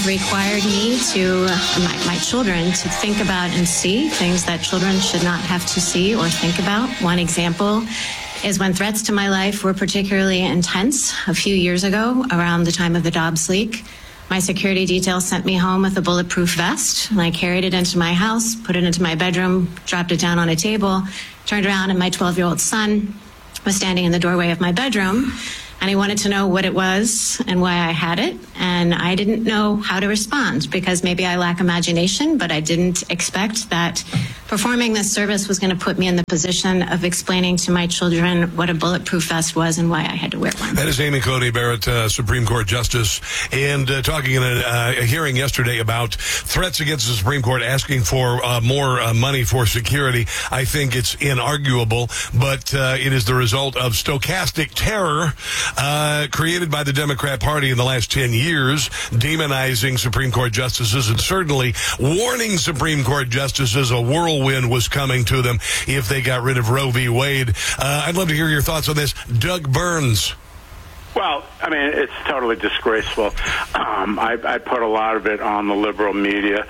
required me to, my children, to think about and see things that children should not have to see or think about. One example is when threats to my life were particularly intense a few years ago around the time of the Dobbs leak. My security detail sent me home with a bulletproof vest, and I carried it into my house, put it into my bedroom, dropped it down on a table, turned around, and my 12-year-old son was standing in the doorway of my bedroom, and he wanted to know what it was and why I had it, and I didn't know how to respond because maybe I lack imagination, but I didn't expect that performing this service was going to put me in the position of explaining to my children what a bulletproof vest was and why I had to wear one. That is Amy Coney Barrett, Supreme Court Justice, and talking in a hearing yesterday about threats against the Supreme Court, asking for more money for security. I think it's inarguable, but it is the result of stochastic terror created by the Democrat Party in the last 10 years, demonizing Supreme Court justices and certainly warning Supreme Court justices a whirlwind was coming to them if they got rid of Roe v. Wade. I'd love to hear your thoughts on this. Doug Burns. Well, I mean, it's totally disgraceful. I put a lot of it on the liberal media.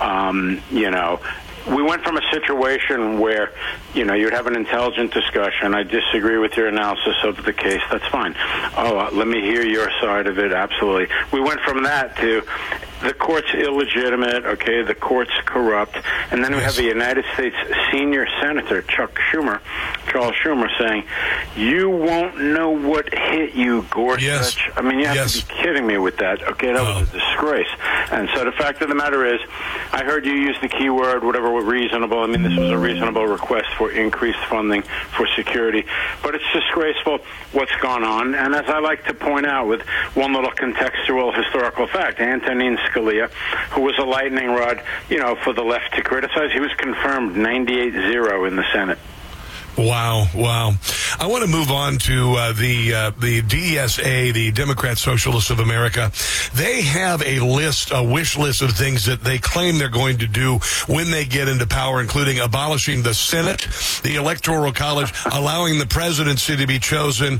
We went from a situation where, you'd have an intelligent discussion. I disagree with your analysis of the case. That's fine. Let me hear your side of it. Absolutely. We went from that to the court's illegitimate, the court's corrupt, and then we have the United States senior senator, Charles Schumer, saying, you won't know what hit you, Gorsuch. Yes. I mean, you have to be kidding me with that. That was a disgrace. And so the fact of the matter is, I heard you use the key word, whatever was reasonable. I mean, this was a reasonable request for increased funding for security. But it's disgraceful what's gone on. And as I like to point out with one little contextual historical fact, Antonin Scalia, who was a lightning rod, for the left to criticize, he was confirmed 98-0 in the Senate. Wow. I want to move on to the DSA, the Democrat Socialists of America. They have a wish list of things that they claim they're going to do when they get into power, including abolishing the Senate, the Electoral College, allowing the presidency to be chosen.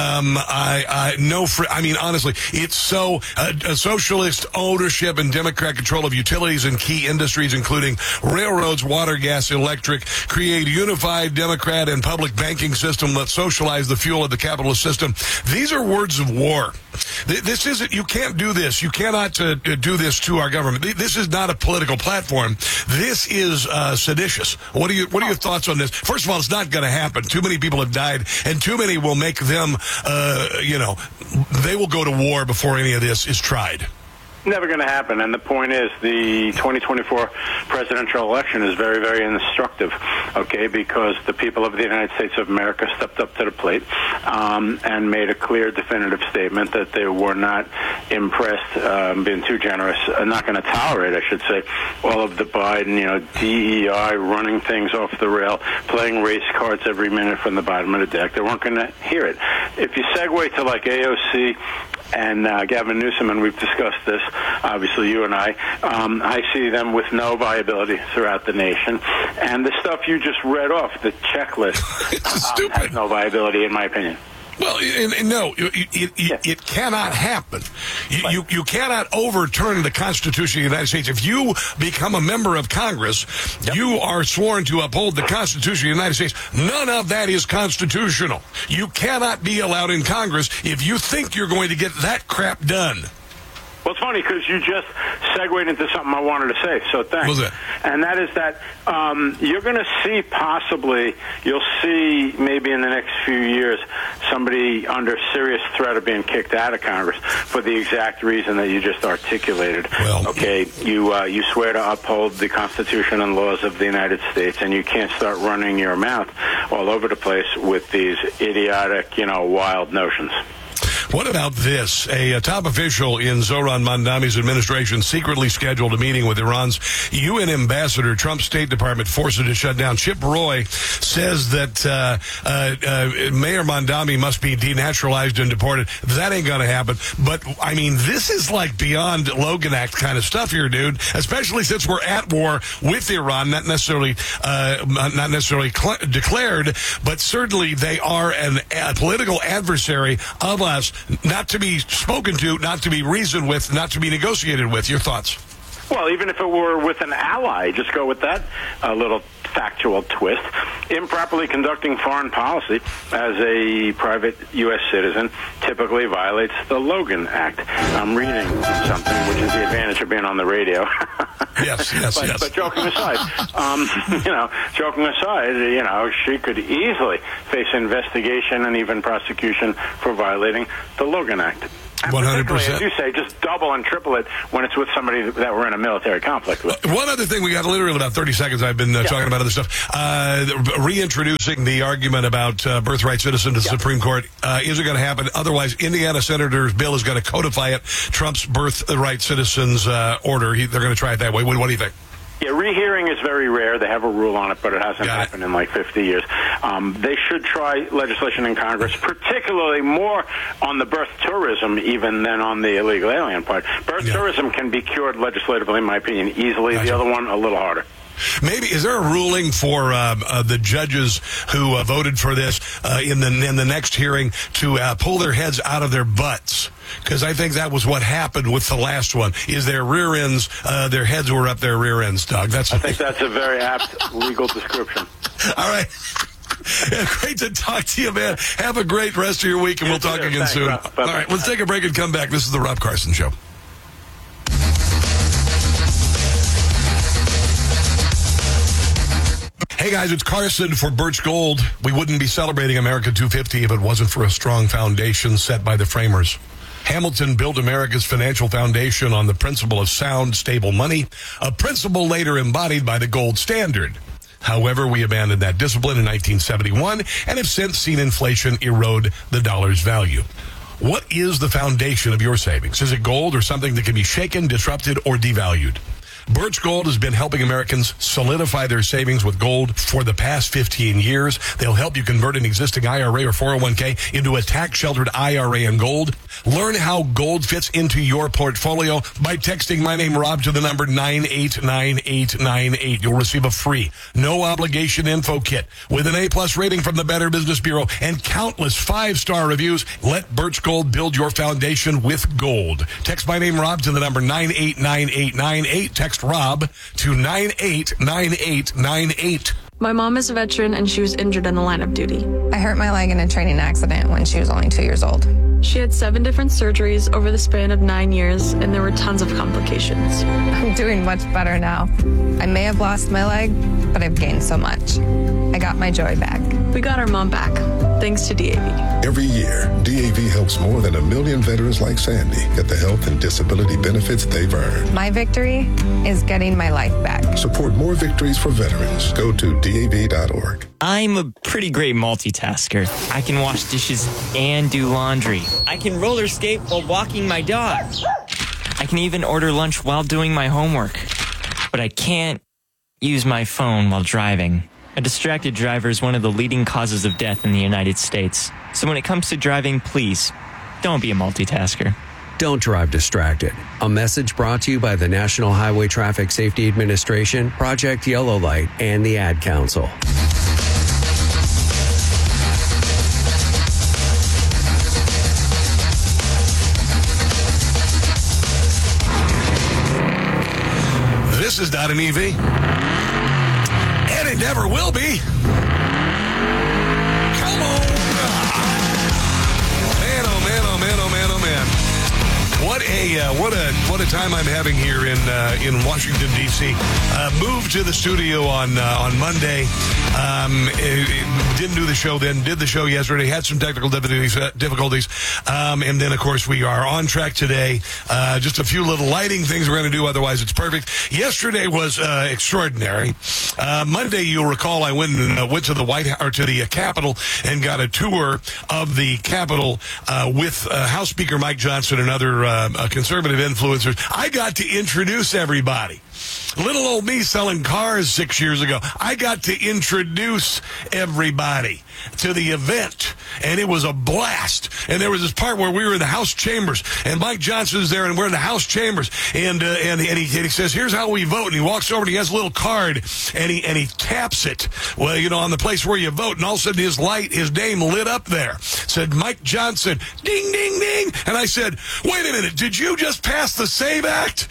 Honestly, it's so a socialist ownership and Democrat control of utilities and key industries, including railroads, water, gas, electric, create unified Democrat and public banking system, let's socialize the fuel of the capitalist system. These are words of war. This isn't, you can't do this. You cannot do this to our government. This is not a political platform. This is seditious. What are your thoughts on this? First of all, it's not going to happen. Too many people have died, and too many will make them, they will go to war before any of this is tried. Never going to happen. And the point is, the 2024 presidential election is very, very instructive, because the people of the United States of America stepped up to the plate and made a clear, definitive statement that they were not impressed, being too generous, not going to tolerate, I should say, all of the Biden, DEI running things off the rail, playing race cards every minute from the bottom of the deck. They weren't going to hear it. If you segue to like AOC and Gavin Newsom, and we've discussed this, obviously you and I see them with no viability throughout the nation. And the stuff you just read off, the checklist, has no viability, in my opinion. Well, no, it cannot happen. You cannot overturn the Constitution of the United States. If you become a member of Congress, you are sworn to uphold the Constitution of the United States. None of that is constitutional. You cannot be allowed in Congress if you think you're going to get that crap done. Well, it's funny because you just segued into something I wanted to say, so thanks. What was that? And that is that you're going to see you'll see maybe in the next few years somebody under serious threat of being kicked out of Congress for the exact reason that you just articulated. Well, you swear to uphold the Constitution and laws of the United States, and you can't start running your mouth all over the place with these idiotic, wild notions. What about this? A top official in Zohran Mamdani's administration secretly scheduled a meeting with Iran's UN ambassador. Trump's State Department forced it to shut down. Chip Roy says that Mayor Mamdani must be denaturalized and deported. That ain't going to happen. But, I mean, this is like beyond Logan Act kind of stuff here, dude, especially since we're at war with Iran, not necessarily declared, but certainly they are a political adversary of us. not to be spoken to, not to be reasoned with, not to be negotiated with. Your thoughts? Well, even if it were with an ally, just go with that little factual twist. Improperly conducting foreign policy as a private U.S. citizen typically violates the Logan Act. I'm reading something, which is the advantage of being on the radio. Yes. But joking aside, she could easily face investigation and even prosecution for violating the Logan Act. 100%. As you say, just double and triple it when it's with somebody that we're in a military conflict with. One other thing, we got literally about 30 seconds. I've been talking about other stuff. Reintroducing the argument about birthright citizen to the Supreme Court isn't going to happen. Otherwise, Indiana Senator's bill is going to codify it. Trump's birthright citizens order. They're going to try it that way. What do you think? Yeah, rehearing is very rare. They have a rule on it, but it hasn't happened in like 50 years. They should try legislation in Congress, particularly more on the birth tourism even than on the illegal alien part. Birth tourism can be cured legislatively, in my opinion, easily. Gotcha. The other one, a little harder. Maybe, is there a ruling for the judges who voted for this in the next hearing to pull their heads out of their butts? Because I think that was what happened with the last one, is their rear ends, their heads were up their rear ends, Doug. I think that's a very apt legal description. All right. Great to talk to you, man. Have a great rest of your week, and we'll talk again soon. All right, let's take a break and come back. This is the Rob Carson Show. Hey guys, it's Carson for Birch Gold. We wouldn't be celebrating America 250 if it wasn't for a strong foundation set by the framers. Hamilton built America's financial foundation on the principle of sound, stable money, a principle later embodied by the gold standard. However, we abandoned that discipline in 1971 and have since seen inflation erode the dollar's value. What is the foundation of your savings? Is it gold or something that can be shaken, disrupted, or devalued? Birch Gold has been helping Americans solidify their savings with gold for the past 15 years. They'll help you convert an existing IRA or 401k into a tax-sheltered IRA in gold. Learn how gold fits into your portfolio by texting my name, Rob, to the number 989898. You'll receive a free, no-obligation info kit with an A-plus rating from the Better Business Bureau and countless 5-star reviews. Let Birch Gold build your foundation with gold. Text my name, Rob, to the number 989898. Text Rob to 989898. My mom is a veteran and she was injured in the line of duty. I hurt my leg in a training accident when she was only 2 years old. She had 7 different surgeries over the span of 9 years, and there were tons of complications. I'm doing much better now. I may have lost my leg, but I've gained so much. I got my joy back. We got our mom back, thanks to DAV. Every year, DAV helps more than 1 million veterans like Sandy get the health and disability benefits they've earned. My victory is getting my life back. Support more victories for veterans. Go to DAV.org. I'm a pretty great multitasker. I can wash dishes and do laundry. I can roller skate while walking my dog. I can even order lunch while doing my homework. But I can't use my phone while driving. A distracted driver is one of the leading causes of death in the United States. So when it comes to driving, please, don't be a multitasker. Don't drive distracted. A message brought to you by the National Highway Traffic Safety Administration, Project Yellow Light, and the Ad Council. This is not an EV. And it never will be. Come on. Man, oh man, oh man, oh man, oh man. What a time I'm having here in Washington, D.C. Moved to the studio on Monday. Didn't do the show then. Did the show yesterday. Had some technical difficulties. And then, of course, we are on track today. Just a few little lighting things we're going to do. Otherwise, it's perfect. Yesterday was extraordinary. Monday, you'll recall, I went to the White House, or to the Capitol, and got a tour of the Capitol with House Speaker Mike Johnson and other conservative influencers. I got to introduce everybody. Little old me selling cars 6 years ago. I got to introduce everybody to the event, and it was a blast. And there was this part where we were in the House chambers, and Mike Johnson's there, and we're in the House chambers, and he says, "Here's how we vote." And he walks over, and he has a little card, and he taps it, well, on the place where you vote, and all of a sudden his name lit up there. It said Mike Johnson, ding, ding, ding. And I said, "Wait a minute, did you just pass the SAVE Act?"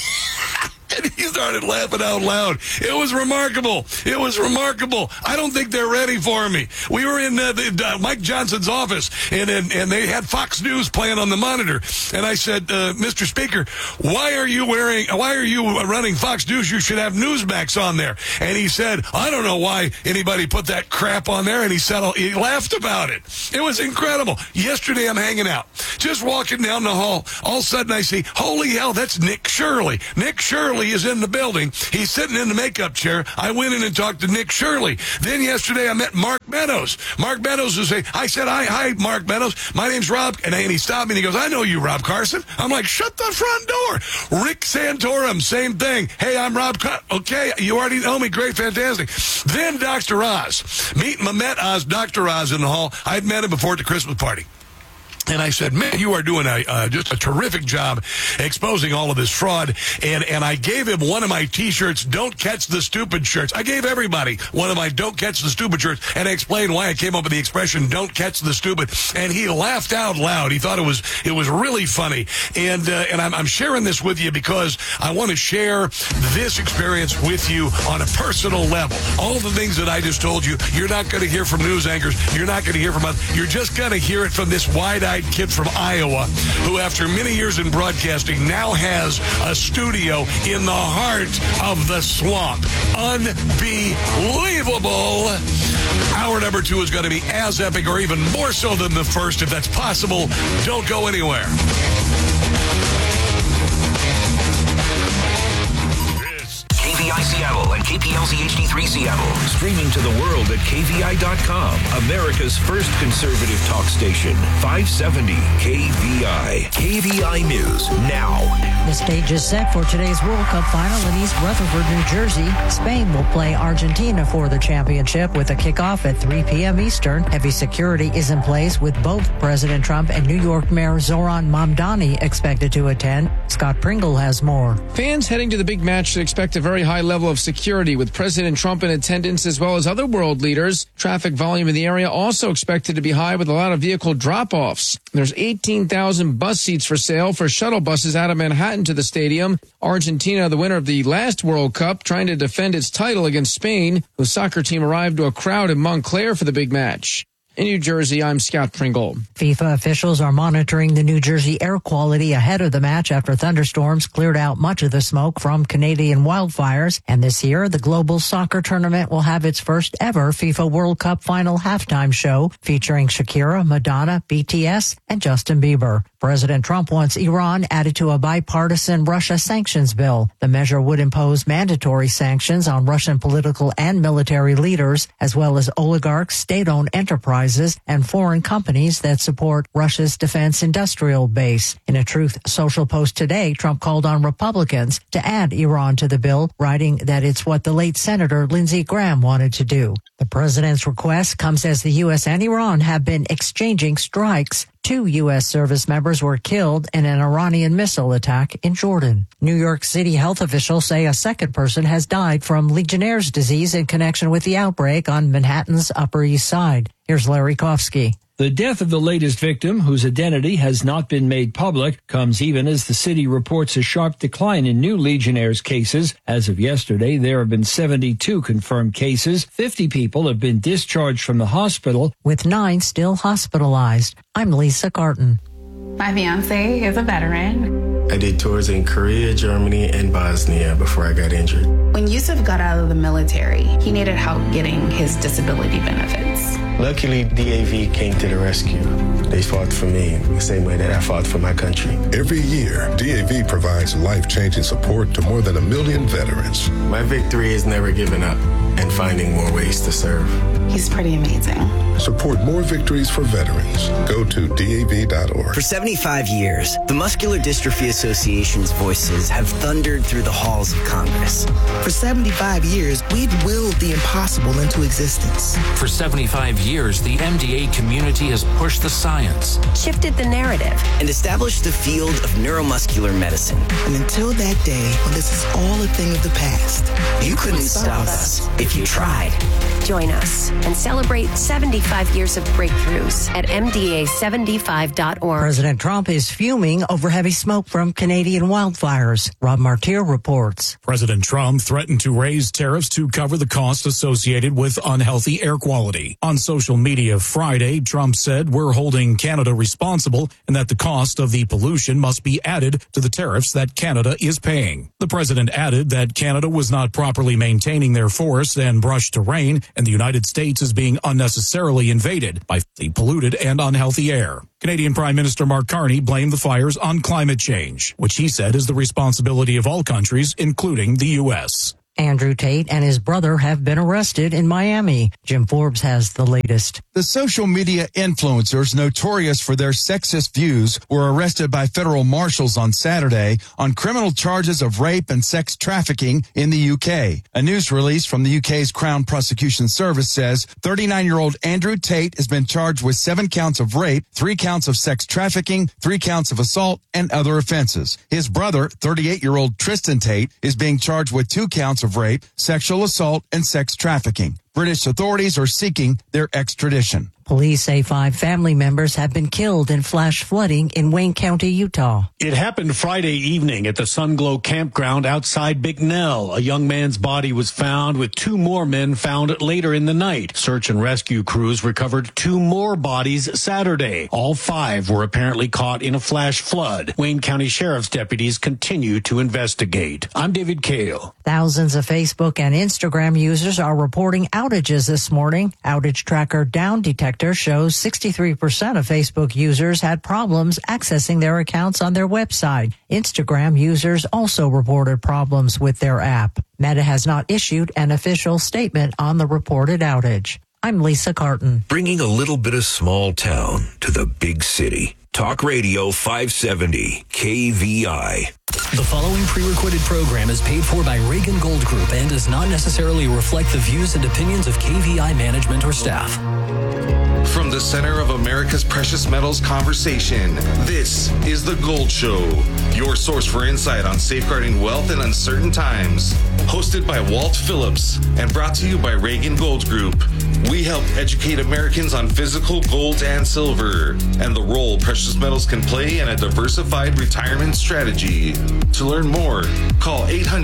And he started laughing out loud. It was remarkable. It was remarkable. I don't think they're ready for me. We were in Mike Johnson's office, and they had Fox News playing on the monitor. And I said, "Mr. Speaker, why are you running Fox News? You should have Newsmax on there." And he said, "I don't know why anybody put that crap on there." And he laughed about it. It was incredible. Yesterday I'm hanging out, just walking down the hall. All of a sudden I see, holy hell, that's Nick Shirley. Nick Shirley is in the building. He's sitting in the makeup chair. I went in and talked to Nick Shirley. Then yesterday I met Mark Meadows. Mark Meadows is I said, hi, Mark Meadows. My name's Rob. And he stopped me and he goes, "I know you, Rob Carson." I'm like, "Shut the front door." Rick Santorum, same thing. "Hey, I'm Rob Okay, you already know me. Great, fantastic. Then Dr. Oz. Meet Mehmet Oz, Dr. Oz in the hall. I'd met him before at the Christmas party. And I said, "Man, you are doing just a terrific job exposing all of this fraud." And I gave him one of my T-shirts, "Don't Catch the Stupid" shirts. I gave everybody one of my "Don't Catch the Stupid" shirts, and I explained why I came up with the expression "Don't catch the stupid." And he laughed out loud. He thought it was really funny. And I'm sharing this with you because I want to share this experience with you on a personal level. All the things that I just told you, you're not going to hear from news anchors. You're not going to hear from us. You're just going to hear it from this wide-eyed kid from Iowa who, after many years in broadcasting, now has a studio in the heart of the swamp. Unbelievable. Hour number 2 is going to be as epic or even more so than the first, if that's possible. Don't go anywhere. KVI Seattle and KPLZ HD3 Seattle. Streaming to the world at KVI.com. America's first conservative talk station. 570 KVI. KVI News now. The stage is set for today's World Cup final in East Rutherford, New Jersey. Spain will play Argentina for the championship with a kickoff at 3 p.m. Eastern. Heavy security is in place with both President Trump and New York Mayor Zoran Mamdani expected to attend. Scott Pringle has more. Fans heading to the big match should expect a very high level of security with President Trump in attendance as well as other world leaders. Traffic volume in the area also expected to be high with a lot of vehicle drop-offs. There's 18,000 bus seats for sale for shuttle buses out of Manhattan to the stadium. Argentina, the winner of the last World Cup, trying to defend its title against Spain, whose soccer team arrived to a crowd in Montclair for the big match. In New Jersey, I'm Scott Pringle. FIFA officials are monitoring the New Jersey air quality ahead of the match after thunderstorms cleared out much of the smoke from Canadian wildfires. And this year, the global soccer tournament will have its first ever FIFA World Cup final halftime show featuring Shakira, Madonna, BTS, and Justin Bieber. President Trump wants Iran added to a bipartisan Russia sanctions bill. The measure would impose mandatory sanctions on Russian political and military leaders, as well as oligarchs, state-owned enterprises, and foreign companies that support Russia's defense industrial base. In a Truth Social post today, Trump called on Republicans to add Iran to the bill, writing that it's what the late Senator Lindsey Graham wanted to do. The president's request comes as the U.S. and Iran have been exchanging strikes. 2 U.S. service members were killed in an Iranian missile attack in Jordan. New York City health officials say a second person has died from Legionnaire's disease in connection with the outbreak on Manhattan's Upper East Side. Here's Larry Kofsky. The death of the latest victim, whose identity has not been made public, comes even as the city reports a sharp decline in new Legionnaire's cases. As of yesterday, there have been 72 confirmed cases. 50 people have been discharged from the hospital, with 9 still hospitalized. I'm Lisa Carton. My fiance is a veteran. I did tours in Korea, Germany, and Bosnia before I got injured. When Yusuf got out of the military, he needed help getting his disability benefits. Luckily, DAV came to the rescue. They fought for me the same way that I fought for my country. Every year, DAV provides life-changing support to more than 1 million veterans. My victory is never giving up. and finding more ways to serve. He's pretty amazing. Support more victories for veterans. Go to DAV.org. For 75 years, the Muscular Dystrophy Association's voices have thundered through the halls of Congress. For 75 years, we've willed the impossible into existence. For 75 years, the MDA community has pushed the science, shifted the narrative, and established the field of neuromuscular medicine. And until that day, when this is all a thing of the past, you couldn't stop us if you tried. Join us and celebrate 75 years of breakthroughs at MDA75.org. President Trump is fuming over heavy smoke from Canadian wildfires. Rob Martier reports. President Trump threatened to raise tariffs to cover the cost associated with unhealthy air quality. On social media Friday, Trump said we're holding Canada responsible and that the cost of the pollution must be added to the tariffs that Canada is paying. The president added that Canada was not properly maintaining their forests and brush to rain, and the United States is being unnecessarily invaded by the polluted and unhealthy air. Canadian Prime Minister Mark Carney blamed the fires on climate change, which he said is the responsibility of all countries, including the U.S. Andrew Tate and his brother have been arrested in Miami. Jim Forbes has the latest. The social media influencers notorious for their sexist views were arrested by federal marshals on Saturday on criminal charges of rape and sex trafficking in the UK. A news release from the UK's Crown Prosecution Service says 39-year-old Andrew Tate has been charged with 7 counts of rape, 3 counts of sex trafficking, 3 counts of assault, and other offenses. His brother, 38-year-old Tristan Tate, is being charged with 2 counts of rape, sexual assault, and sex trafficking. British authorities are seeking their extradition. Police say 5 family members have been killed in flash flooding in Wayne County, Utah. It happened Friday evening at the Sunglow campground outside Bicknell. A young man's body was found with 2 more men found later in the night. Search and rescue crews recovered 2 more bodies Saturday. All 5 were apparently caught in a flash flood. Wayne County Sheriff's deputies continue to investigate. I'm David Kale. Thousands of Facebook and Instagram users are reporting outages this morning. Outage Tracker Down Detector shows 63% of Facebook users had problems accessing their accounts on their website. Instagram users also reported problems with their app. Meta has not issued an official statement on the reported outage. I'm Lisa Carton. Bringing a little bit of small town to the big city. Talk Radio 570 KVI. The following pre-recorded program is paid for by Reagan Gold Group and does not necessarily reflect the views and opinions of KVI management or staff. From the center of America's precious metals conversation, this is The Gold Show, your source for insight on safeguarding wealth in uncertain times. Hosted by Walt Phillips and brought to you by Reagan Gold Group, we help educate Americans on physical gold and silver and the role precious metals can play in a diversified retirement strategy. To learn more, call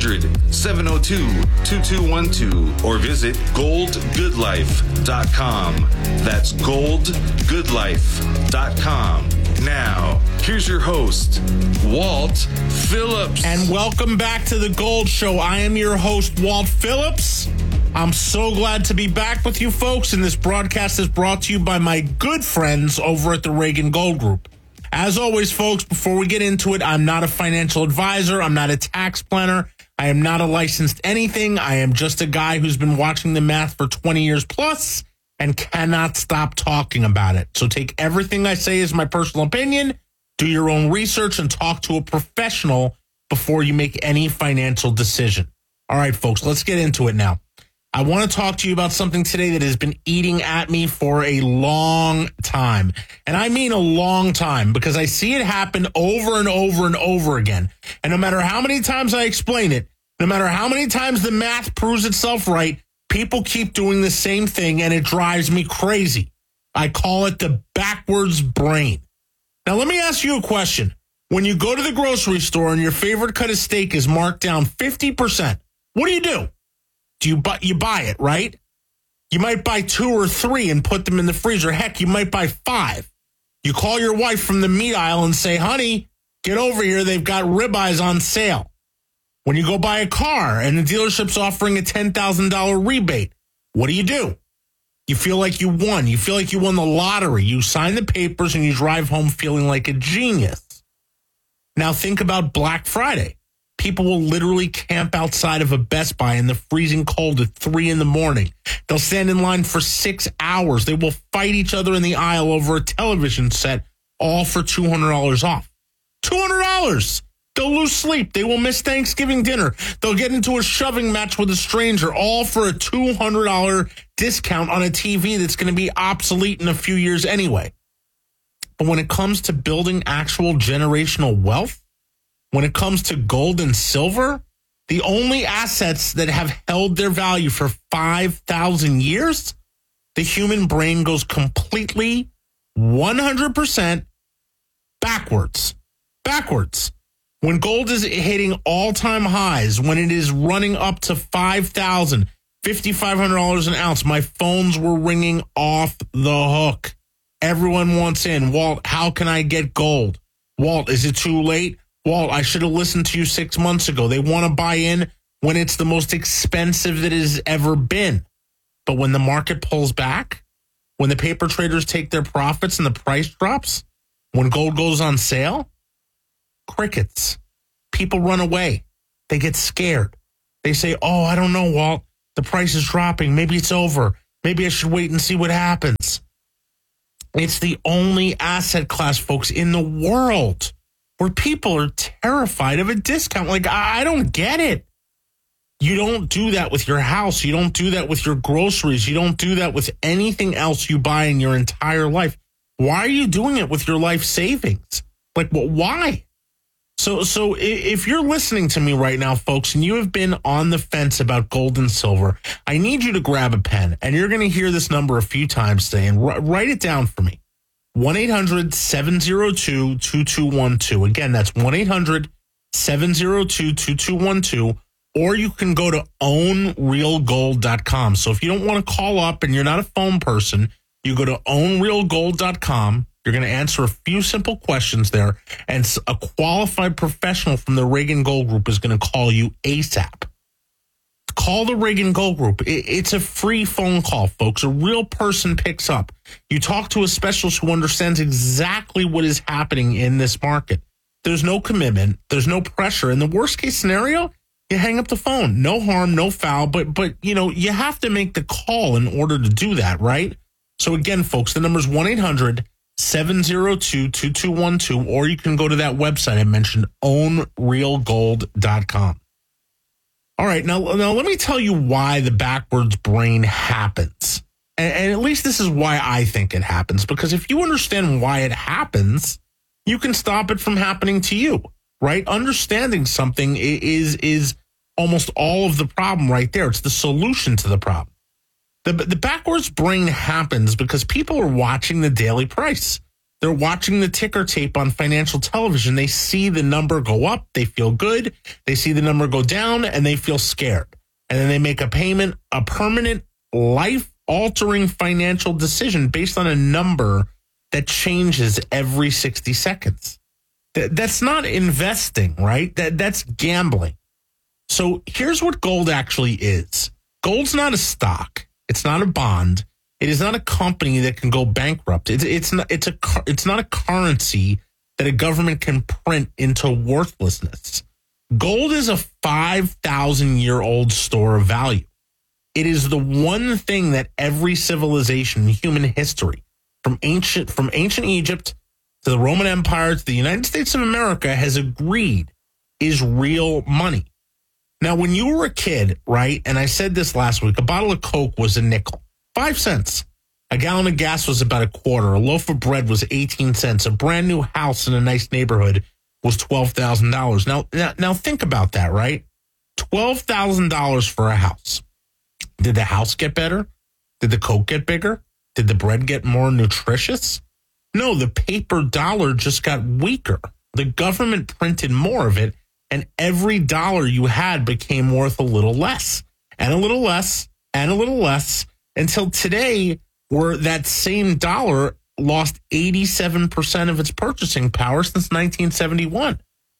800-702-2212 or visit goldgoodlife.com. That's goldgoodlife.com. Now, here's your host, Walt Phillips. And welcome back to The Gold Show. I am your host, Walt Phillips. I'm so glad to be back with you folks, and this broadcast is brought to you by my good friends over at the Reagan Gold Group. As always, folks, before we get into it, I'm not a financial advisor. I'm not a tax planner. I am not a licensed anything. I am just a guy who's been watching the math for 20 years plus and cannot stop talking about it. So take everything I say as my personal opinion, do your own research, and talk to a professional before you make any financial decision. All right, folks, let's get into it now. I want to talk to you about something today that has been eating at me for a long time. And I mean a long time, because I see it happen over and over and over again. And no matter how many times I explain it, no matter how many times the math proves itself right, people keep doing the same thing, and it drives me crazy. I call it the backwards brain. Now, let me ask you a question. When you go to the grocery store and your favorite cut of steak is marked down 50%, what do? You buy it, right? You might buy 2 or 3 and put them in the freezer. Heck, you might buy 5. You call your wife from the meat aisle and say, honey, get over here. They've got ribeyes on sale. When you go buy a car and the dealership's offering a $10,000 rebate, what do? You feel like you won. You feel like you won the lottery. You sign the papers and you drive home feeling like a genius. Now think about Black Friday. People will literally camp outside of a Best Buy in the freezing cold at 3 a.m. They'll stand in line for 6 hours. They will fight each other in the aisle over a television set, all for $200 off. $200! They'll lose sleep. They will miss Thanksgiving dinner. They'll get into a shoving match with a stranger, all for a $200 discount on a TV that's going to be obsolete in a few years anyway. But when it comes to building actual generational wealth, when it comes to gold and silver, the only assets that have held their value for 5,000 years, the human brain goes completely 100% backwards. When gold is hitting all-time highs, when it is running up to $5,000, $5,500 an ounce, my phones were ringing off the hook. Everyone wants in. Walt, how can I get gold? Walt, is it too late? Walt, I should have listened to you 6 months ago. They want to buy in when it's the most expensive that it has ever been. But when the market pulls back, when the paper traders take their profits and the price drops, when gold goes on sale, crickets. People run away. They get scared. They say, oh, I don't know, Walt. The price is dropping. Maybe it's over. Maybe I should wait and see what happens. It's the only asset class, folks, in the world where people are terrified of a discount. Like, I don't get it. You don't do that with your house. You don't do that with your groceries. You don't do that with anything else you buy in your entire life. Why are you doing it with your life savings? Like, why? So if you're listening to me right now, folks, and you have been on the fence about gold and silver, I need you to grab a pen, and you're going to hear this number a few times today, and write it down for me. 1-800-702-2212. Again, that's 1-800-702-2212, or you can go to ownrealgold.com. So if you don't want to call up and you're not a phone person, you go to ownrealgold.com. You're going to answer a few simple questions there, and a qualified professional from the Reagan Gold Group is going to call you ASAP. Call the Reagan Gold Group. It's a free phone call, folks. A real person picks up. You talk to a specialist who understands exactly what is happening in this market. There's no commitment. There's no pressure. In the worst case scenario, you hang up the phone. No harm, no foul. But you know, you have to make the call in order to do that, right? So again, folks, the number is 1-800-702-2212, or you can go to that website I mentioned, ownrealgold.com. All right, now let me tell you why the backwards brain happens. And at least this is why I think it happens, because if you understand why it happens, you can stop it from happening to you, right? Understanding something is almost all of the problem right there. It's the solution to the problem. The backwards brain happens because people are watching the daily price. They're watching the ticker tape on financial television. They see the number go up. They feel good. They see the number go down, and they feel scared. And then they make a payment, a permanent, life-altering financial decision based on a number that changes every 60 seconds. That's not investing, right? That's gambling. So here's what gold actually is. Gold's not a stock. It's not a bond. It is not a company that can go bankrupt. It's not a currency that a government can print into worthlessness. Gold is a 5,000-year-old store of value. It is the one thing that every civilization in human history, from ancient Egypt to the Roman Empire to the United States of America, has agreed is real money. Now, when you were a kid, right, and I said this last week, a bottle of Coke was a nickel, 5 cents. A gallon of gas was about a quarter. A loaf of bread was 18 cents. A brand new house in a nice neighborhood was $12,000. Now think about that, right? $12,000 for a house. Did the house get better? Did the Coke get bigger? Did the bread get more nutritious? No, the paper dollar just got weaker. The government printed more of it, and every dollar you had became worth a little less, and a little less, and a little less, until today, where that same dollar lost 87% of its purchasing power since 1971.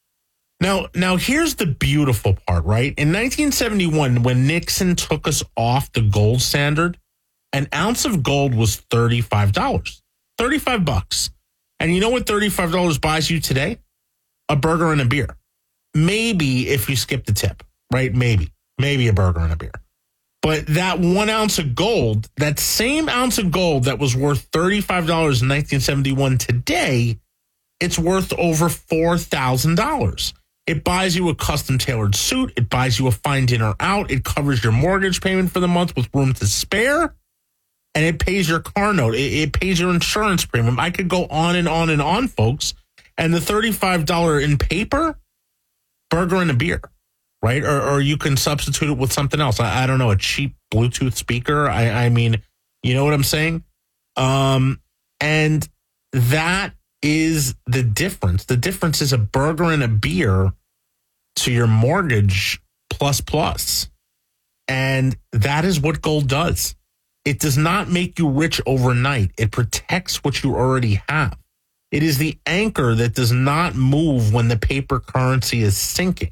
Now here's the beautiful part, right? In 1971, when Nixon took us off the gold standard, an ounce of gold was $35. $35. And you know what $35 buys you today? A burger and a beer. maybe if you skip the tip, right? Maybe a burger and a beer. But that 1 ounce of gold, that same ounce of gold that was worth $35 in 1971 today, it's worth over $4,000. It buys you a custom tailored suit. It buys you a fine dinner out. It covers your mortgage payment for the month with room to spare. And it pays your car note. It pays your insurance premium. I could go on and on and on, folks. And the $35 in paper, burger and a beer. Right? Or you can substitute it with something else. I don't know, a cheap Bluetooth speaker. I mean, you know what I'm saying? And that is the difference. The difference is a burger and a beer to your mortgage plus. And that is what gold does. It does not make you rich overnight. It protects what you already have. It is the anchor that does not move when the paper currency is sinking.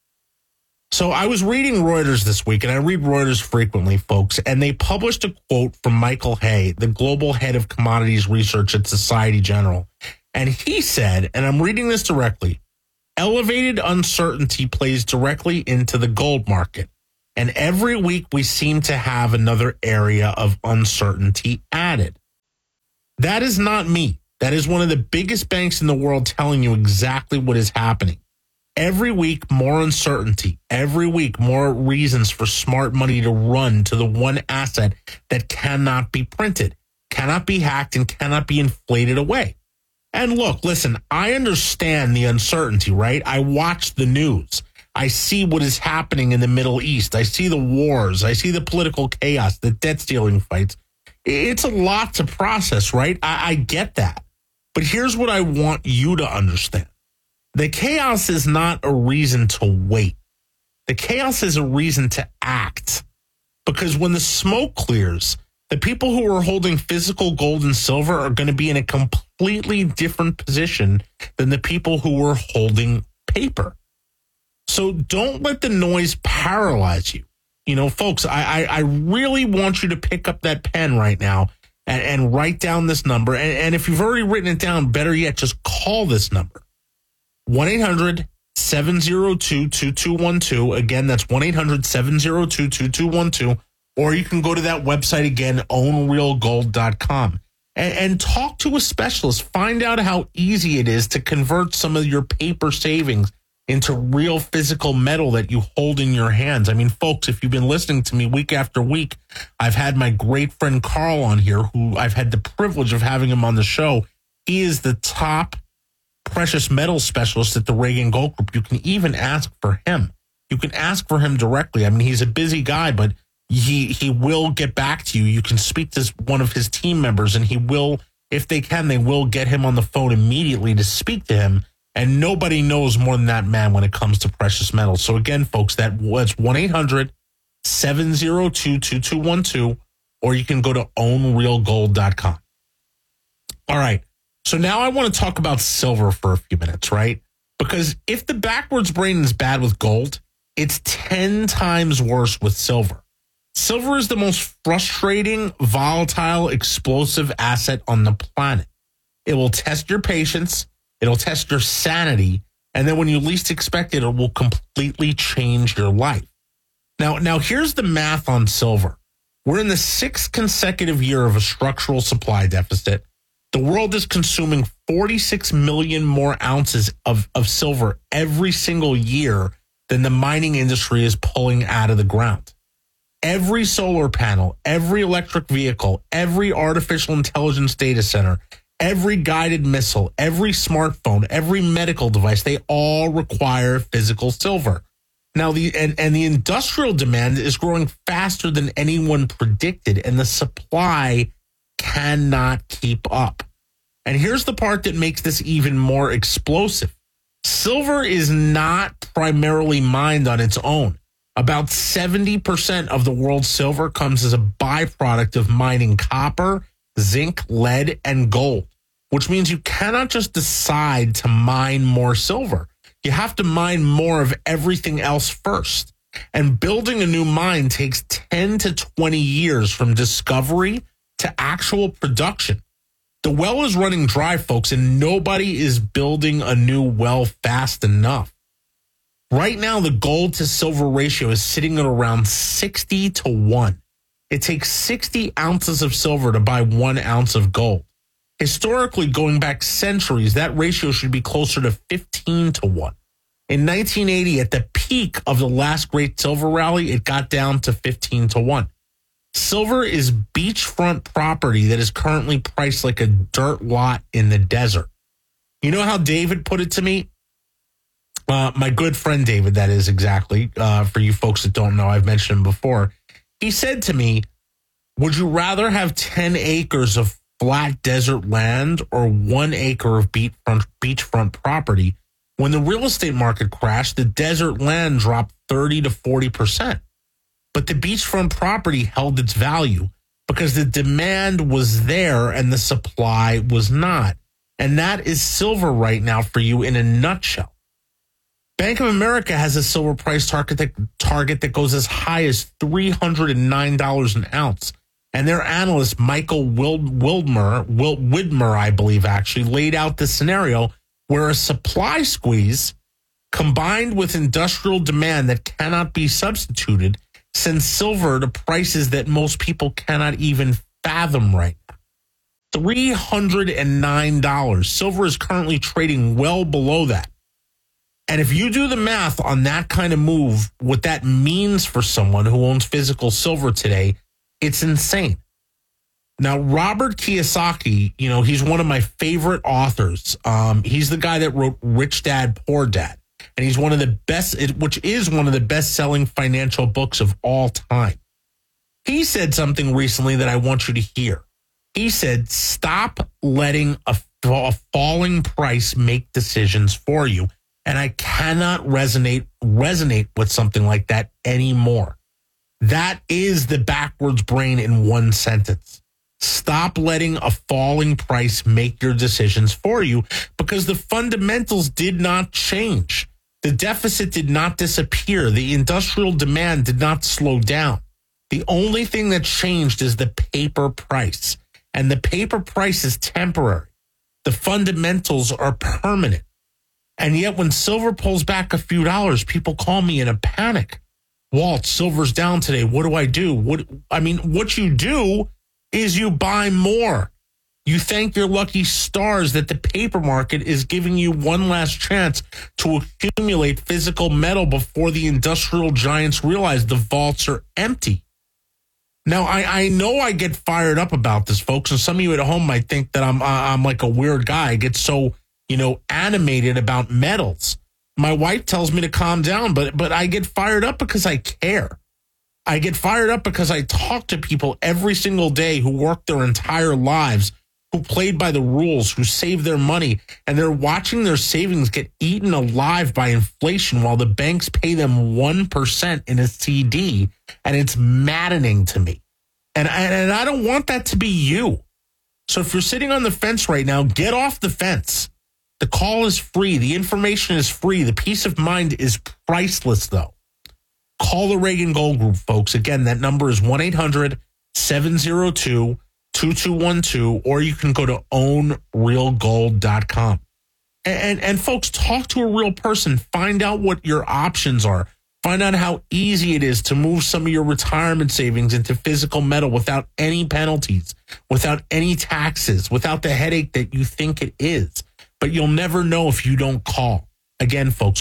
So I was reading Reuters this week, and I read Reuters frequently, folks, and they published a quote from Michael Hay, the global head of commodities research at Societe Generale. And he said, and I'm reading this directly, elevated uncertainty plays directly into the gold market. And every week we seem to have another area of uncertainty added. That is not me. That is one of the biggest banks in the world telling you exactly what is happening. Every week, more uncertainty. Every week, more reasons for smart money to run to the one asset that cannot be printed, cannot be hacked, and cannot be inflated away. And look, listen, I understand the uncertainty, right? I watch the news. I see what is happening in the Middle East. I see the wars. I see the political chaos, the debt ceiling fights. It's a lot to process, right? I get that. But here's what I want you to understand. The chaos is not a reason to wait. The chaos is a reason to act. Because when the smoke clears, the people who are holding physical gold and silver are going to be in a completely different position than the people who are holding paper. So don't let the noise paralyze you. You know, folks, I really want you to pick up that pen right now and write down this number. And if you've already written it down, better yet, just call this number. 1-800-702-2212. Again, that's 1-800-702-2212. Or you can go to that website again, ownrealgold.com, and talk to a specialist. Find out how easy it is to convert some of your paper savings into real physical metal that you hold in your hands. I mean, folks, if you've been listening to me week after week, I've had my great friend Carl on here, who I've had the privilege of having him on the show. He is the top precious metal specialist at the Reagan Gold Group. You can even ask for him. You can ask for him directly. I mean, he's a busy guy, but he will get back to you. You can speak to one of his team members, and he will, if they can, they will get him on the phone immediately to speak to him. And nobody knows more than that man when it comes to precious metals. So again, folks, that was 1-800-702-2212, or you can go to ownrealgold.com. All right. So now I want to talk about silver for a few minutes, right? Because if the backwards brain is bad with gold, it's 10 times worse with silver. Silver is the most frustrating, volatile, explosive asset on the planet. It will test your patience. It'll test your sanity. And then when you least expect it, it will completely change your life. Now here's the math on silver. We're in the 6th consecutive year of a structural supply deficit. The world is consuming 46 million more ounces of silver every single year than the mining industry is pulling out of the ground. Every solar panel, every electric vehicle, every artificial intelligence data center, every guided missile, every smartphone, every medical device, they all require physical silver. Now, the industrial demand is growing faster than anyone predicted, and the supply cannot keep up. And here's the part that makes this even more explosive. Silver is not primarily mined on its own. About 70% of the world's silver comes as a byproduct of mining copper, zinc, lead, and gold, which means you cannot just decide to mine more silver. You have to mine more of everything else first. And building a new mine takes 10 to 20 years from discovery to actual production. The well is running dry, folks, and nobody is building a new well fast enough. Right now, the gold to silver ratio is sitting at around 60 to 1. It takes 60 ounces of silver to buy 1 ounce of gold. Historically, going back centuries, that ratio should be closer to 15 to 1. In 1980, at the peak of the last great silver rally, it got down to 15 to 1. Silver is beachfront property that is currently priced like a dirt lot in the desert. You know how David put it to me? My good friend David, that is exactly. For you folks that don't know, I've mentioned him before. He said to me, would you rather have 10 acres of flat desert land or 1 acre of beachfront property? When the real estate market crashed, the desert land dropped 30 to 40%. But the beachfront property held its value because the demand was there and the supply was not. And that is silver right now for you in a nutshell. Bank of America has a silver price target that goes as high as $309 an ounce. And their analyst, Michael Widmer, I believe, actually laid out the scenario where a supply squeeze combined with industrial demand that cannot be substituted sends silver to prices that most people cannot even fathom right now. $309. Silver is currently trading well below that. And if you do the math on that kind of move, what that means for someone who owns physical silver today, it's insane. Now, Robert Kiyosaki, he's one of my favorite authors. He's the guy that wrote Rich Dad, Poor Dad. And he's one of the best, which is one of the best-selling financial books of all time. He said something recently that I want you to hear. He said, stop letting a falling price make decisions for you. And I cannot resonate with something like that anymore. That is the backwards brain in one sentence. Stop letting a falling price make your decisions for you because the fundamentals did not change. The deficit did not disappear. The industrial demand did not slow down. The only thing that changed is the paper price. And the paper price is temporary. The fundamentals are permanent. And yet when silver pulls back a few dollars, people call me in a panic. Walt, silver's down today. What do I do? What you do is you buy more. You thank your lucky stars that the paper market is giving you one last chance to accumulate physical metal before the industrial giants realize the vaults are empty. Now, I know I get fired up about this, folks, and some of you at home might think that I'm like a weird guy. I get so animated about metals. My wife tells me to calm down, but I get fired up because I care. I get fired up because I talk to people every single day who work their entire lives, who played by the rules, who saved their money, and they're watching their savings get eaten alive by inflation while the banks pay them 1% in a CD, and it's maddening to me. And I don't want that to be you. So if you're sitting on the fence right now, get off the fence. The call is free. The information is free. The peace of mind is priceless, though. Call the Reagan Gold Group, folks. Again, that number is 1-800-702-2212, or you can go to ownrealgold.com. And folks, talk to a real person. Find out what your options are. Find out how easy it is to move some of your retirement savings into physical metal without any penalties, without any taxes, without the headache that you think it is. But you'll never know if you don't call. Again, folks,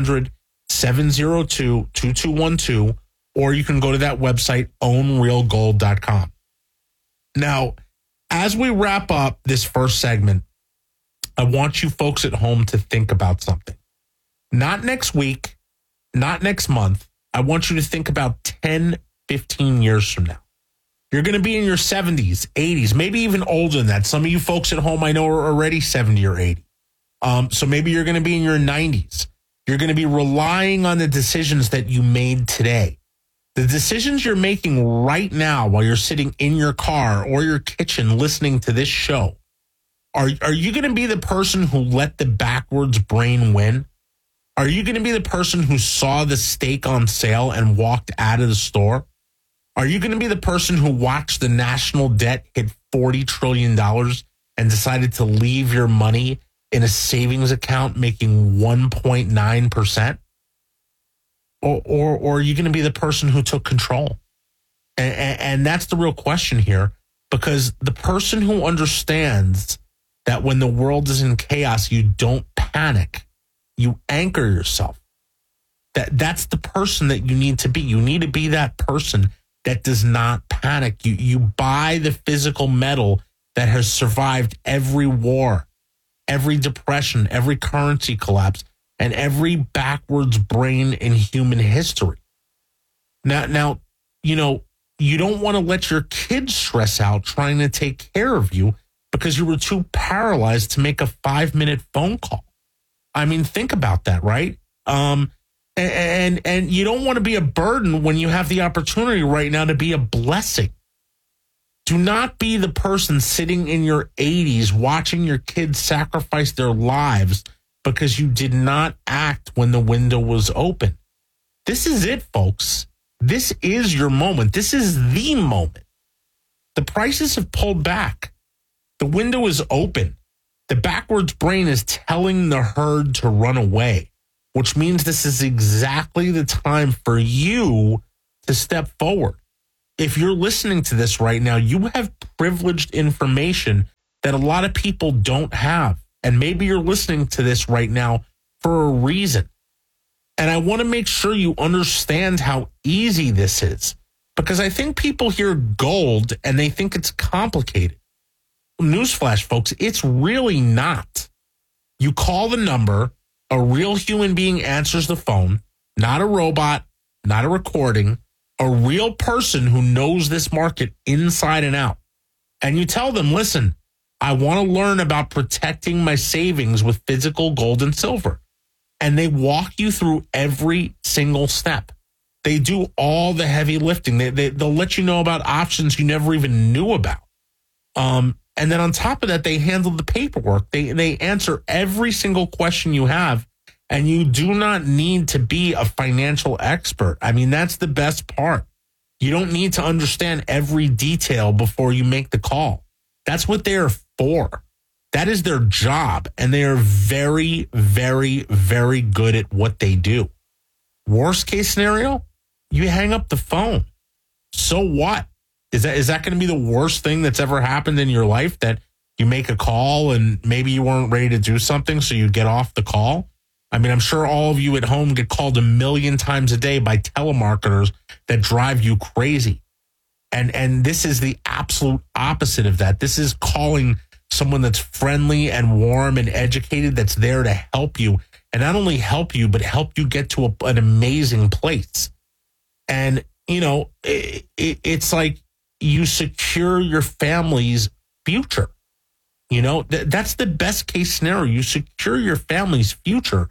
1-800-702-2212, or you can go to that website, ownrealgold.com. Now, as we wrap up this first segment, I want you folks at home to think about something. Not next week, not next month. I want you to think about 10, 15 years from now. You're going to be in your 70s, 80s, maybe even older than that. Some of you folks at home I know are already 70 or 80. So maybe you're going to be in your 90s. You're going to be relying on the decisions that you made today. The decisions you're making right now while you're sitting in your car or your kitchen listening to this show. Are you going to be the person who let the backwards brain win? Are you going to be the person who saw the steak on sale and walked out of the store? Are you going to be the person who watched the national debt hit $40 trillion and decided to leave your money in a savings account making 1.9%? or are you going to be the person who took control? And that's the real question here, because the person who understands that when the world is in chaos, you don't panic, you anchor yourself. That's the person that you need to be. You need to be that person that does not panic. You buy the physical metal that has survived every war, every depression, every currency collapse, and every backwards brain in human history. Now, you know, you don't want to let your kids stress out trying to take care of you because you were too paralyzed to make a 5-minute phone call. I mean, think about that, right? And you don't want to be a burden when you have the opportunity right now to be a blessing. Do not be the person sitting in your 80s watching your kids sacrifice their lives because you did not act when the window was open. This is it, folks. This is your moment. This is the moment. The prices have pulled back. The window is open. The backwards brain is telling the herd to run away, which means this is exactly the time for you to step forward. If you're listening to this right now, you have privileged information that a lot of people don't have. And maybe you're listening to this right now for a reason. And I want to make sure you understand how easy this is, because I think people hear gold and they think it's complicated. Newsflash, folks, it's really not. You call the number, a real human being answers the phone, not a robot, not a recording, a real person who knows this market inside and out. And you tell them, listen, I want to learn about protecting my savings with physical gold and silver. And they walk you through every single step. They do all the heavy lifting. They'll let you know about options you never even knew about. And then on top of that, they handle the paperwork. They answer every single question you have. And you do not need to be a financial expert. I mean, that's the best part. You don't need to understand every detail before you make the call. That's what they're for. That is their job. And they are very, very, very good at what they do. Worst case scenario, you hang up the phone. So what? Is that going to be the worst thing that's ever happened in your life, that you make a call and maybe you weren't ready to do something, so you get off the call? I mean, I'm sure all of you at home get called 1 million times a day by telemarketers that drive you crazy. And this is the absolute opposite of that. This is calling someone that's friendly and warm and educated, that's there to help you. And not only help you, but help you get to an amazing place. And, you know, it's like you secure your family's future. You know, that's the best case scenario. You secure your family's future.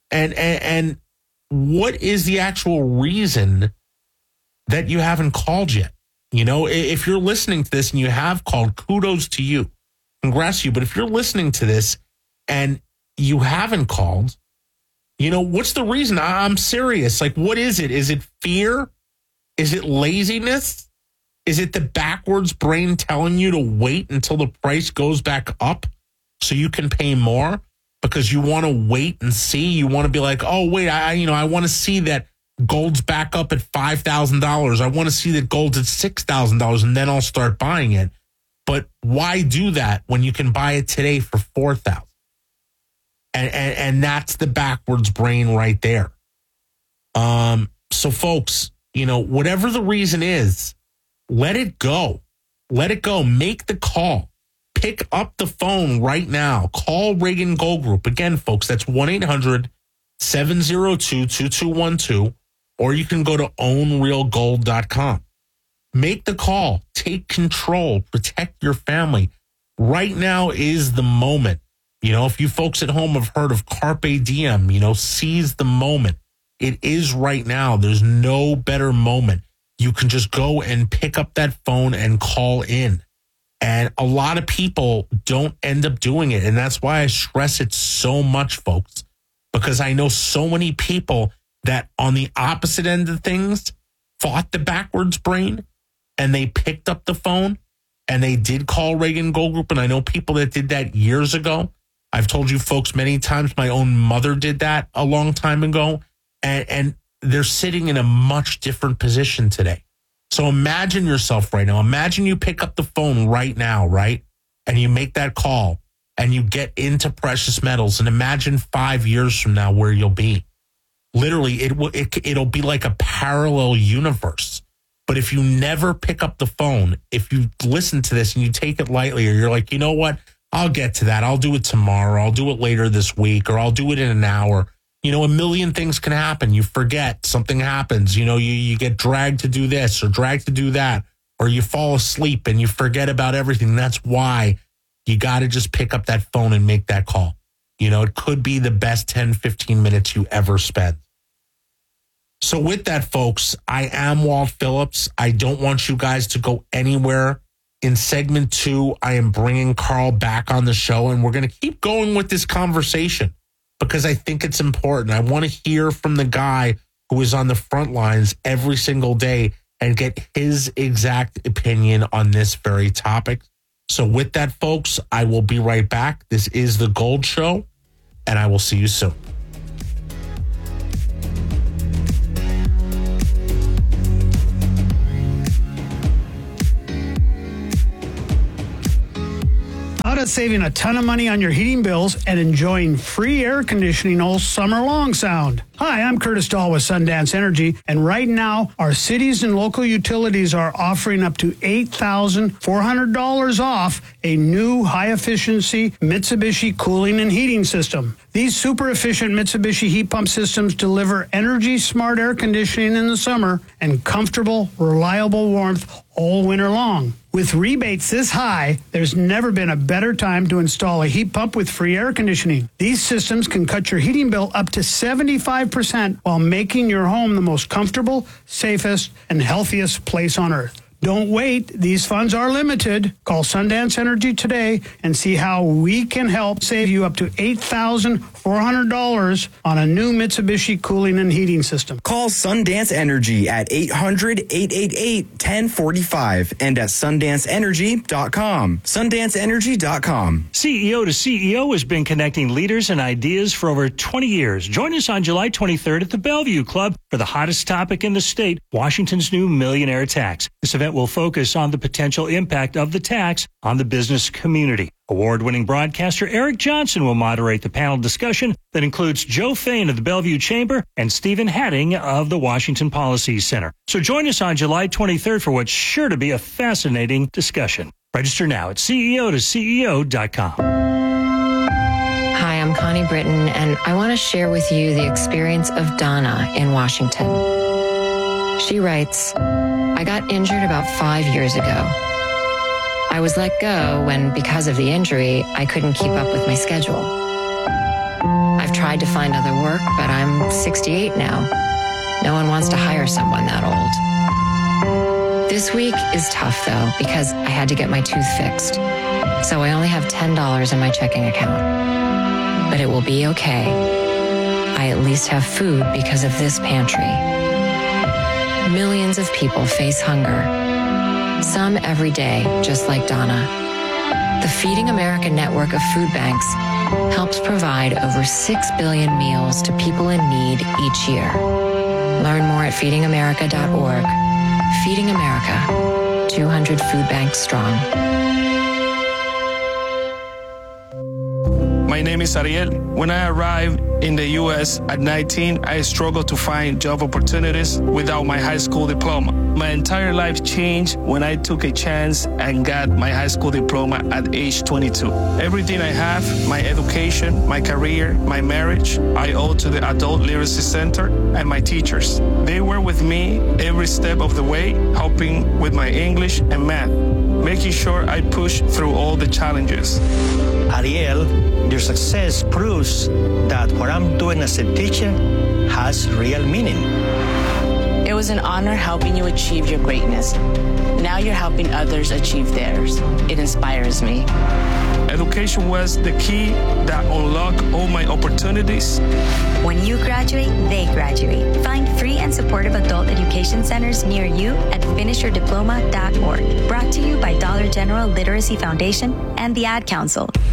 And what is the actual reason that you haven't called yet? You know, if you're listening to this and you have called, kudos to you. Congrats to you. But if you're listening to this and you haven't called, you know, what's the reason? I'm serious. Like, what is it? Is it fear? Is it laziness? Is it the backwards brain telling you to wait until the price goes back up so you can pay more? Because you want to wait and see. You want to be like, oh, wait, I want to see that gold's back up at $5,000. I want to see that gold's at $6,000, and then I'll start buying it. But why do that when you can buy it today for $4,000? And that's the backwards brain right there. So, folks, you know, whatever the reason is, let it go. Let it go. Make the call. Pick up the phone right now. Call Reagan Gold Group. Again, folks, that's 1-800-702-2212, or you can go to ownrealgold.com. Make the call. Take control. Protect your family. Right now is the moment. You know, if you folks at home have heard of Carpe Diem, you know, seize the moment. It is right now. There's no better moment. You can just go and pick up that phone and call in. And a lot of people don't end up doing it. And that's why I stress it so much, folks, because I know so many people that on the opposite end of things fought the backwards brain and they picked up the phone and they did call Reagan Gold Group. And I know people that did that years ago. I've told you folks many times, my own mother did that a long time ago. And they're sitting in a much different position today. So imagine yourself right now. Imagine you pick up the phone right now, right? And you make that call and you get into precious metals, and imagine 5 years from now where you'll be. Literally, it'll be like a parallel universe. But if you never pick up the phone, if you listen to this and you take it lightly, or you're like, you know what, I'll get to that. I'll do it tomorrow. I'll do it later this week, or I'll do it in an hour. You know, a million things can happen. You forget, something happens. You know, you get dragged to do this or dragged to do that, or you fall asleep and you forget about everything. That's why you got to just pick up that phone and make that call. You know, it could be the best 10, 15 minutes you ever spend. So with that, folks, I am Walt Phillips. I don't want you guys to go anywhere. In segment 2, I am bringing Carl back on the show, and we're going to keep going with this conversation because I think it's important. I want to hear from the guy who is on the front lines every single day and get his exact opinion on this very topic. So with that, folks, I will be right back. This is The Gold Show, and I will see you soon. Out of saving a ton of money on your heating bills and enjoying free air conditioning all summer long sound. Hi, I'm Curtis Dahl with Sundance Energy, and right now, our cities and local utilities are offering up to $8,400 off a new high-efficiency Mitsubishi cooling and heating system. These super-efficient Mitsubishi heat pump systems deliver energy-smart air conditioning in the summer and comfortable, reliable warmth all winter long. With rebates this high, there's never been a better time to install a heat pump with free air conditioning. These systems can cut your heating bill up to 75% while making your home the most comfortable, safest, and healthiest place on earth. Don't wait. These funds are limited. Call Sundance Energy today and see how we can help save you up to $8,400 on a new Mitsubishi cooling and heating system. Call Sundance Energy at 800-888-1045 and at sundanceenergy.com. Sundanceenergy.com. CEO to CEO has been connecting leaders and ideas for over 20 years. Join us on July 23rd at the Bellevue Club for the hottest topic in the state, Washington's new millionaire tax. This event will focus on the potential impact of the tax on the business community. Award-winning broadcaster Eric Johnson will moderate the panel discussion that includes Joe Fain of the Bellevue Chamber and Stephen Hatting of the Washington Policy Center. So join us on July 23rd for what's sure to be a fascinating discussion. Register now at CEO2CEO.com. Hi, I'm Connie Britton, and I want to share with you the experience of Donna in Washington. She writes, I got injured about 5 years ago. I was let go when, because of the injury, I couldn't keep up with my schedule. I've tried to find other work, but I'm 68 now. No one wants to hire someone that old. This week is tough, though, because I had to get my tooth fixed. So I only have $10 in my checking account. But it will be okay. I at least have food because of this pantry. Millions of people face hunger. Some every day, just like Donna. The Feeding America network of food banks helps provide over 6 billion meals to people in need each year. Learn more at feedingamerica.org. Feeding America, 200 food banks strong. My name is Ariel. When I arrived in the U.S. at 19, I struggled to find job opportunities without my high school diploma. My entire life changed when I took a chance and got my high school diploma at age 22. Everything I have, my education, my career, my marriage, I owe to the Adult Literacy Center and my teachers. They were with me every step of the way, helping with my English and math, making sure I push through all the challenges. Ariel, your success proves that what I'm doing as a teacher has real meaning. It was an honor helping you achieve your greatness. Now you're helping others achieve theirs. It inspires me. Education was the key that unlocked all my opportunities. When you graduate, they graduate. Find free and supportive adult education centers near you at finishyourdiploma.org. Brought to you by Dollar General Literacy Foundation and the Ad Council.